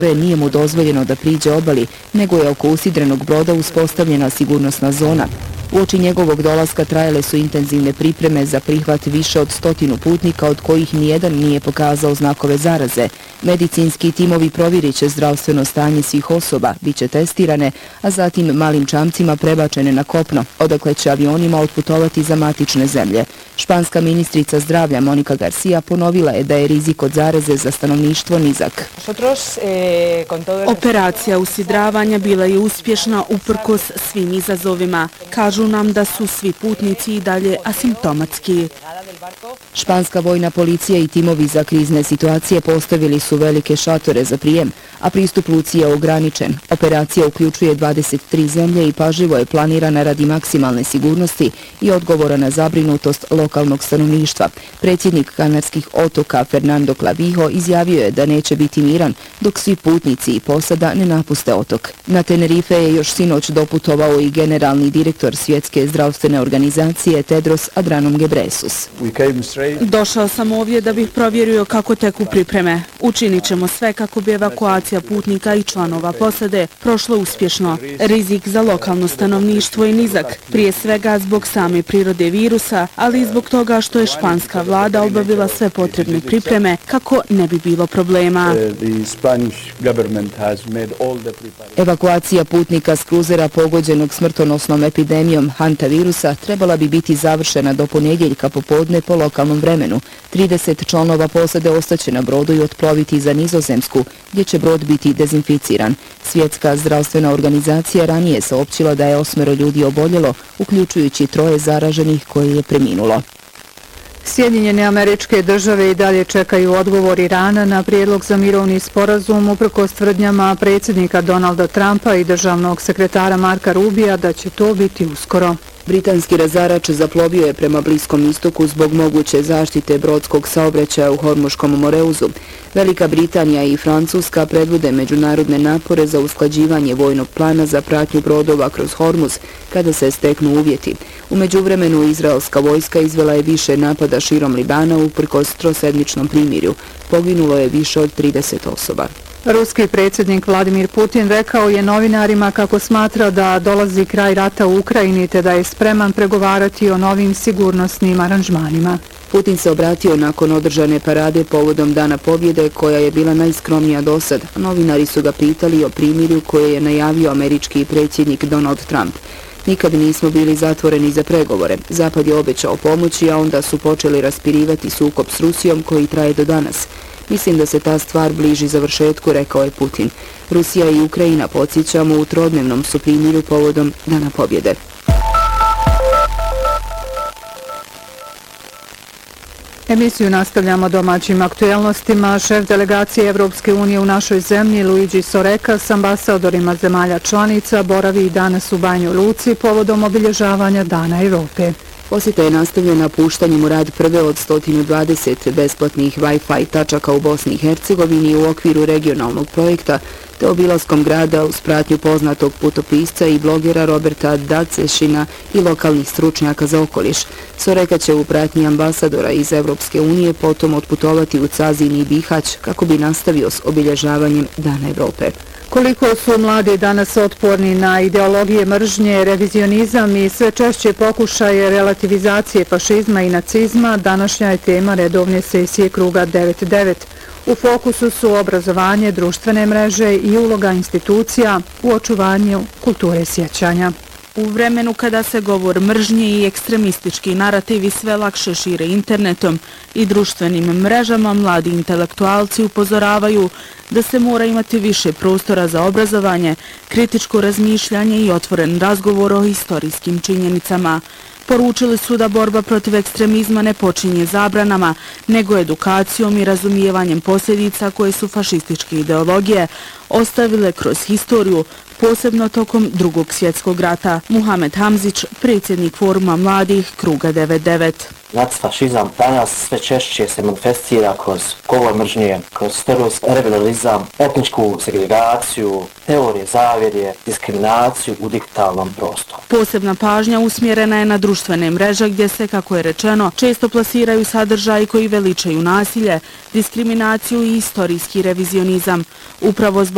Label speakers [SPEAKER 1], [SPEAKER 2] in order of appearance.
[SPEAKER 1] Nije mu dozvoljeno da priđe obali, nego je oko usidrenog broda uspostavljena sigurnosna zona. Uoči njegovog dolaska trajale su intenzivne pripreme za prihvat više od 100 putnika, od kojih nijedan nije pokazao znakove zaraze. Medicinski timovi provjerit će zdravstveno stanje svih osoba, bit će testirane, a zatim malim čamcima prebačene na kopno, odakle će avionima otputovati za matične zemlje. Španska ministrica zdravlja Monika Garcia ponovila je da je rizik od zaraze za stanovništvo nizak.
[SPEAKER 2] Operacija usidravanja bila je uspješna uprkos svim izazovima. Kažu nam da su svi putnici i dalje asimptomatski.
[SPEAKER 1] Španska vojna policija i timovi za krizne situacije postavili su velike šatore za prijem, a pristup luci je ograničen. Operacija uključuje 23 zemlje i pažljivo je planirana radi maksimalne sigurnosti i odgovora na zabrinutost lokalnog stanovništva. Predsjednik Kanarskih otoka Fernando Clavijo izjavio je da neće biti miran dok svi putnici i posada ne napuste otok. Na Tenerife je još sinoć doputovao i generalni direktor Svjetske zdravstvene organizacije Tedros Adhanom Ghebreyesus.
[SPEAKER 2] Došao sam ovdje da bih provjerio kako teku pripreme. Učinit ćemo sve kako bi evakuacija putnika i članova posade prošla uspješno. Rizik za lokalno stanovništvo je nizak, prije svega zbog same prirode virusa, ali i zbog toga što je španska vlada obavila sve potrebne pripreme kako ne bi bilo problema.
[SPEAKER 1] Evakuacija putnika s kruzera pogođenog smrtonosnom epidemijom hantavirusa trebala bi biti završena do ponedjeljka popodne po lokalnom vremenu. 30 članova posade ostaće na brodu i otploviti za Nizozemsku, gdje će brod biti dezinficiran. Svjetska zdravstvena organizacija ranije saopćila da je 8 ljudi oboljelo, uključujući 3 zaraženih koje je preminulo.
[SPEAKER 3] Sjedinjene Američke Države i dalje čekaju odgovor Irana na prijedlog za mirovni sporazum uprkos tvrdnjama predsjednika Donalda Trumpa i državnog sekretara Marka Rubija da će to biti uskoro.
[SPEAKER 1] Britanski razarač zaplovio je prema Bliskom istoku zbog moguće zaštite brodskog saobraćaja u Hormuškom moreuzu. Velika Britanija i Francuska predvode međunarodne napore za usklađivanje vojnog plana za pratnju brodova kroz Hormuz kada se steknu uvjeti. U međuvremenu izraelska vojska izvela je više napada širom Libana uprkos trosedmičnom primirju. Poginulo je više od 30 osoba.
[SPEAKER 3] Ruski predsjednik Vladimir Putin rekao je novinarima kako smatra da dolazi kraj rata u Ukrajini te da je spreman pregovarati o novim sigurnosnim aranžmanima.
[SPEAKER 1] Putin se obratio nakon održane parade povodom Dana pobjede koja je bila najskromnija dosad. Novinari su ga pitali o primirju koje je najavio američki predsjednik Donald Trump. Nikad nismo bili zatvoreni za pregovore. Zapad je obećao pomoći, a onda su počeli raspirivati sukob s Rusijom koji traje do danas. Mislim da se ta stvar bliži završetku, rekao je Putin. Rusija i Ukrajina, podsjećamo, u trodnevnom su primirju povodom Dana pobjede.
[SPEAKER 3] Emisiju nastavljamo domaćim aktuelnostima. Šef delegacije Evropske unije u našoj zemlji, Luigi Soreca, s ambasadorima zemalja članica boravi i danas u Banjoj Luci povodom obilježavanja Dana Evrope.
[SPEAKER 1] Posjeta je nastavljena puštanjem u rad prve od 120 besplatnih Wi-Fi tačaka u Bosni i Hercegovini u okviru regionalnog projekta, te obilaskom grada uz pratnju poznatog putopisca i blogera Roberta Dacešina i lokalnih stručnjaka za okoliš. Soreca će u pratnji ambasadora iz Evropske unije potom otputovati u Cazin i Bihać kako bi nastavio s obilježavanjem Dana Evrope.
[SPEAKER 3] Koliko su mladi danas otporni na ideologije mržnje, revizionizam i sve češće pokušaje relativizacije fašizma i nacizma, današnja je tema redovne sesije kruga 9.9. U fokusu su obrazovanje, društvene mreže i uloga institucija u očuvanju kulture sjećanja.
[SPEAKER 2] U vremenu kada se govor mržnje i ekstremistički narativi sve lakše šire internetom i društvenim mrežama, mladi intelektualci upozoravaju da se mora imati više prostora za obrazovanje, kritičko razmišljanje i otvoren razgovor o historijskim činjenicama. Poručili su da borba protiv ekstremizma ne počinje zabranama, nego edukacijom i razumijevanjem posljedica koje su fašističke ideologije ostavile kroz historiju, posebno tokom Drugog svjetskog rata. Muhamed Hamzić, predsjednik Foruma mladih Kruga 9.9.
[SPEAKER 4] Nacfašizam danas sve češće se manifestira kroz govor mržnje, kroz revizionizam, etničku segregaciju, teorije zavjere, diskriminaciju u digitalnom prostoru.
[SPEAKER 2] Posebna pažnja usmjerena je na društvene mreže gdje se, kako je rečeno, često plasiraju sadržaji koji veličaju nasilje, diskriminaciju i istorijski revizionizam. Upravo zbog